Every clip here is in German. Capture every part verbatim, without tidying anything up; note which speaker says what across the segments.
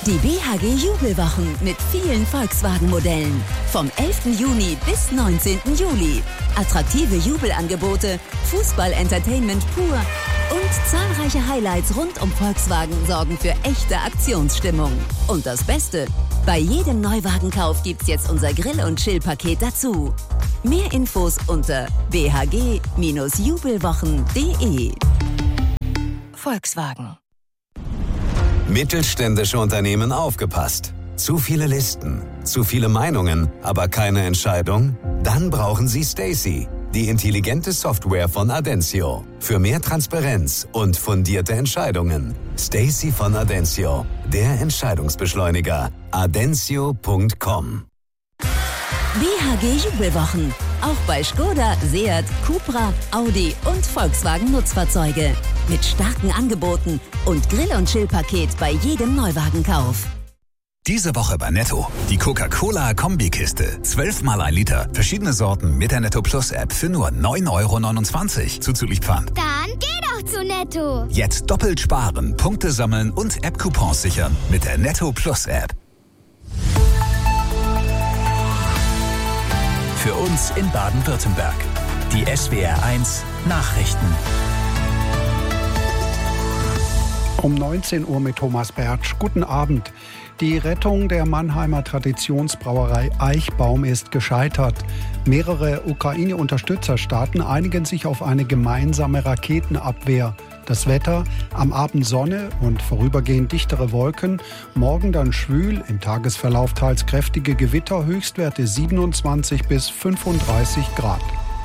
Speaker 1: Die B H G Jubelwochen mit vielen Volkswagen-Modellen. Vom elften Juni bis neunzehnten Juli. Attraktive Jubelangebote, Fußball-Entertainment pur und zahlreiche Highlights rund um Volkswagen sorgen für echte Aktionsstimmung. Und das Beste: Bei jedem Neuwagenkauf gibt's jetzt unser Grill- und Chill-Paket dazu. Mehr Infos unter b h g Bindestrich jubelwochen punkt d e. Volkswagen.
Speaker 2: Mittelständische Unternehmen aufgepasst. Zu viele Listen, zu viele Meinungen, aber keine Entscheidung? Dann brauchen Sie Stacey, die intelligente Software von Adensio. Für mehr Transparenz und fundierte Entscheidungen. Stacey von Adensio, der Entscheidungsbeschleuniger. adensio punkt com.
Speaker 1: B H G Jubelwochen. Auch bei Skoda, Seat, Cupra, Audi und Volkswagen Nutzfahrzeuge. Mit starken Angeboten und Grill- und Chill-Paket bei jedem Neuwagenkauf.
Speaker 3: Diese Woche bei Netto. Die Coca-Cola-Kombikiste. zwölf mal ein Liter. Verschiedene Sorten mit der Netto Plus App für nur neun Euro neunundzwanzig. Zuzüglich Pfand.
Speaker 4: Dann geh doch zu Netto.
Speaker 3: Jetzt doppelt sparen, Punkte sammeln und App-Coupons sichern mit der Netto Plus App. Für uns in Baden-Württemberg. Die S W R eins Nachrichten.
Speaker 5: Um neunzehn Uhr mit Thomas Bertsch. Guten Abend. Die Rettung der Mannheimer Traditionsbrauerei Eichbaum ist gescheitert. Mehrere Ukraine-Unterstützerstaaten einigen sich auf eine gemeinsame Raketenabwehr. Das Wetter: am Abend Sonne und vorübergehend dichtere Wolken. Morgen dann schwül, im Tagesverlauf teils kräftige Gewitter, Höchstwerte siebenundzwanzig bis fünfunddreißig Grad.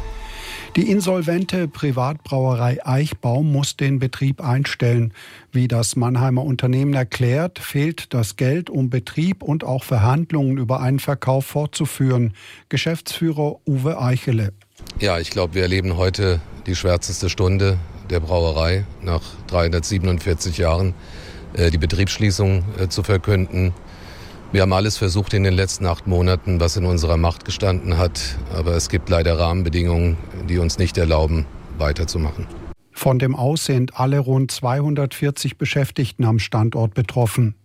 Speaker 5: Die insolvente Privatbrauerei Eichbaum muss den Betrieb einstellen. Wie das Mannheimer Unternehmen erklärt, fehlt das Geld, um Betrieb und auch Verhandlungen über einen Verkauf fortzuführen. Geschäftsführer Uwe Eichele.
Speaker 6: Ja, ich glaube, wir erleben heute die schwärzeste Stunde der Brauerei nach dreihundertsiebenundvierzig Jahren, äh, die Betriebsschließung äh, zu verkünden. Wir haben alles versucht in den letzten acht Monaten, was in unserer Macht gestanden hat. Aber es gibt leider Rahmenbedingungen, die uns nicht erlauben, weiterzumachen.
Speaker 5: Von dem Aus sind alle rund zweihundertvierzig Beschäftigten am Standort betroffen.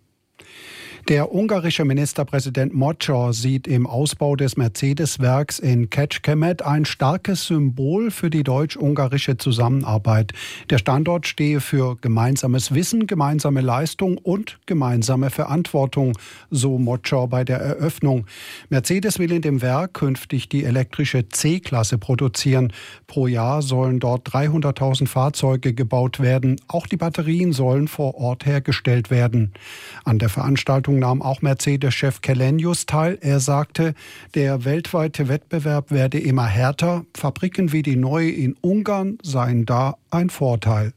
Speaker 5: Der ungarische Ministerpräsident Mocsa sieht im Ausbau des Mercedes-Werks in Kecskemét ein starkes Symbol für die deutsch-ungarische Zusammenarbeit. Der Standort stehe für gemeinsames Wissen, gemeinsame Leistung und gemeinsame Verantwortung, so Mocsa bei der Eröffnung. Mercedes will in dem Werk künftig die elektrische C-Klasse produzieren. Pro Jahr sollen dort dreihunderttausend Fahrzeuge gebaut werden. Auch die Batterien sollen vor Ort hergestellt werden. An der Veranstaltung nahm auch Mercedes-Chef Källenius teil. Er sagte, der weltweite Wettbewerb werde immer härter. Fabriken wie die neue in Ungarn seien da ein Vorteil.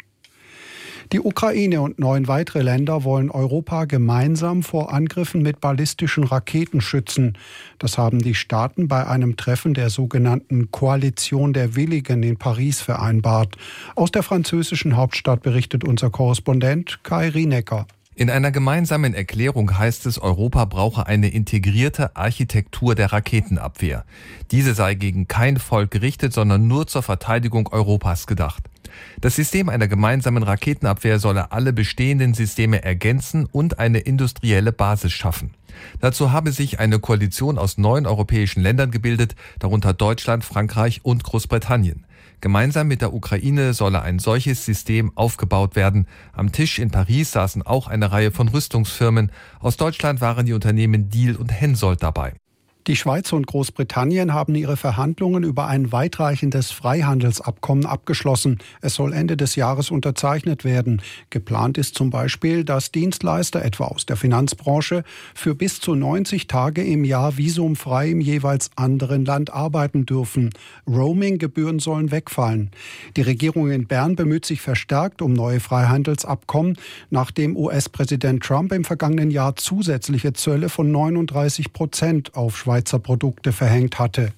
Speaker 5: Die Ukraine und neun weitere Länder wollen Europa gemeinsam vor Angriffen mit ballistischen Raketen schützen. Das haben die Staaten bei einem Treffen der sogenannten Koalition der Willigen in Paris vereinbart. Aus der französischen Hauptstadt berichtet unser Korrespondent Kai Rienecker.
Speaker 7: In einer gemeinsamen Erklärung heißt es, Europa brauche eine integrierte Architektur der Raketenabwehr. Diese sei gegen kein Volk gerichtet, sondern nur zur Verteidigung Europas gedacht. Das System einer gemeinsamen Raketenabwehr solle alle bestehenden Systeme ergänzen und eine industrielle Basis schaffen. Dazu habe sich eine Koalition aus neun europäischen Ländern gebildet, darunter Deutschland, Frankreich und Großbritannien. Gemeinsam mit der Ukraine solle ein solches System aufgebaut werden. Am Tisch in Paris saßen auch eine Reihe von Rüstungsfirmen. Aus Deutschland waren die Unternehmen Diehl und Hensoldt dabei.
Speaker 5: Die Schweiz und Großbritannien haben ihre Verhandlungen über ein weitreichendes Freihandelsabkommen abgeschlossen. Es soll Ende des Jahres unterzeichnet werden. Geplant ist zum Beispiel, dass Dienstleister, etwa aus der Finanzbranche, für bis zu neunzig Tage im Jahr visumfrei im jeweils anderen Land arbeiten dürfen. Roaming-Gebühren sollen wegfallen. Die Regierung in Bern bemüht sich verstärkt um neue Freihandelsabkommen, nachdem U S-Präsident Trump im vergangenen Jahr zusätzliche Zölle von neununddreißig Prozent auf Schweizer Produkte verhängt hatte.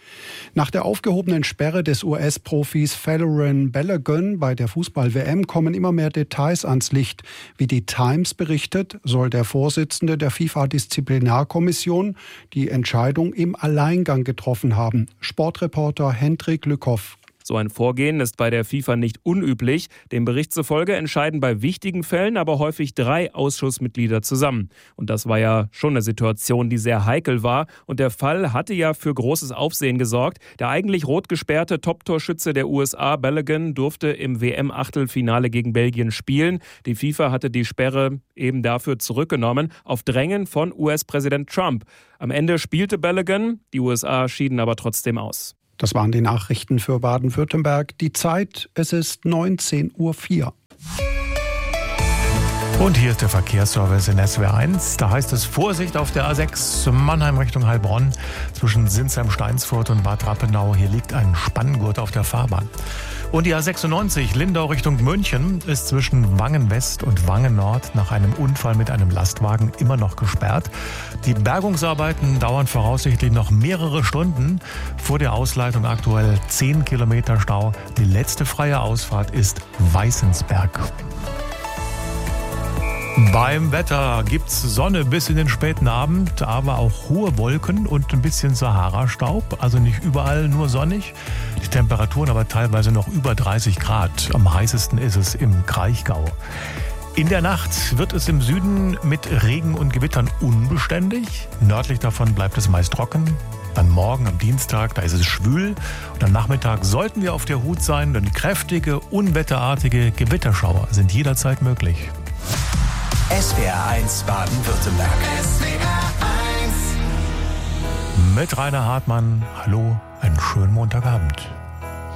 Speaker 5: Nach der aufgehobenen Sperre des U S-Profis Folarin Balogun bei der Fußball-W M kommen immer mehr Details ans Licht. Wie die Times berichtet, soll der Vorsitzende der FIFA-Disziplinarkommission die Entscheidung im Alleingang getroffen haben. Sportreporter Hendrik Lückhoff.
Speaker 8: So ein Vorgehen ist bei der FIFA nicht unüblich. Dem Bericht zufolge entscheiden bei wichtigen Fällen aber häufig drei Ausschussmitglieder zusammen. Und das war ja schon eine Situation, die sehr heikel war. Und der Fall hatte ja für großes Aufsehen gesorgt. Der eigentlich rot gesperrte Top-Torschütze der U S A, Balogun, durfte im W M-Achtelfinale gegen Belgien spielen. Die FIFA hatte die Sperre eben dafür zurückgenommen, auf Drängen von U S-Präsident Trump. Am Ende spielte Balogun, die U S A schieden aber trotzdem aus.
Speaker 5: Das waren die Nachrichten für Baden-Württemberg. Die Zeit, es ist neunzehn Uhr vier.
Speaker 9: Und hier ist der Verkehrsservice in S W R eins. Da heißt es Vorsicht auf der A sechs Mannheim Richtung Heilbronn zwischen Sinsheim-Steinsfurt und Bad Rappenau. Hier liegt ein Spanngurt auf der Fahrbahn. Und die A sechsundneunzig Lindau Richtung München ist zwischen Wangen West und Wangen Nord nach einem Unfall mit einem Lastwagen immer noch gesperrt. Die Bergungsarbeiten dauern voraussichtlich noch mehrere Stunden. Vor der Ausleitung aktuell zehn Kilometer Stau. Die letzte freie Ausfahrt ist Weißensberg. Beim Wetter gibt's Sonne bis in den späten Abend, aber auch hohe Wolken und ein bisschen Sahara-Staub. Also nicht überall nur sonnig. Die Temperaturen aber teilweise noch über dreißig Grad. Am heißesten ist es im Kraichgau. In der Nacht wird es im Süden mit Regen und Gewittern unbeständig. Nördlich davon bleibt es meist trocken. Dann morgen am Dienstag, da ist es schwül. Und am Nachmittag sollten wir auf der Hut sein, denn kräftige, unwetterartige Gewitterschauer sind jederzeit möglich.
Speaker 3: S W R eins Baden-Württemberg.
Speaker 10: S W R eins.
Speaker 9: Mit Rainer Hartmann. Hallo, einen schönen Montagabend.